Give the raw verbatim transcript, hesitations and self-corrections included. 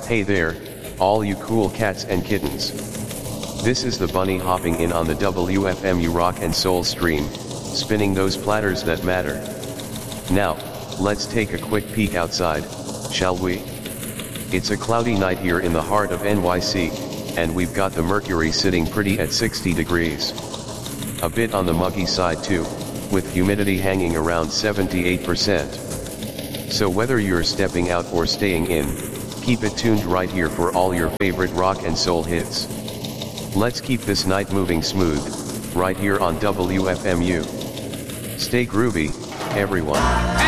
Hey there, all you cool cats and kittens. This is the bunny hopping in on the W F M U Rock and Soul stream, spinning those platters that matter. Now, let's take a quick peek outside, shall we? It's a cloudy night here in the heart of N Y C, and we've got the mercury sitting pretty at sixty degrees. A bit on the muggy side too, with humidity hanging around seventy-eight percent. So whether you're stepping out or staying in, keep it tuned right here for all your favorite rock and soul hits. Let's keep this night moving smooth, right here on W F M U. Stay groovy, everyone.